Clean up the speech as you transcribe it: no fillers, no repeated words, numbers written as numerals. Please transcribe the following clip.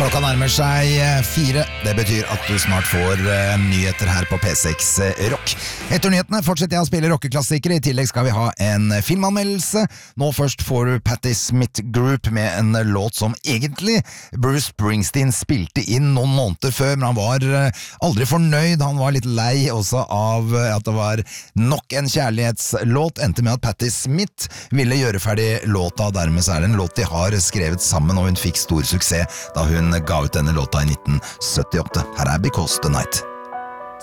Klokka nærmer seg 4. Det betyr at du snart får nyheter her på P6 Rock. Etter nyhetene fortsetter jeg å spille rockeklassikere. I tillegg skal vi ha en filmanmeldelse. Nå først får du Patti Smith Group med en låt som egentlig Bruce Springsteen spilte inn noen måneder før, men han var aldri fornøyd. Han var litt lei også av at det var nok en kjærlighetslåt. Endte med at Patti Smith ville gjøre ferdig låta, og dermed så er det en låt de har skrevet sammen, og hun fikk stor suksess da hun ga ut denne låta i 1978. Her er Because the Night.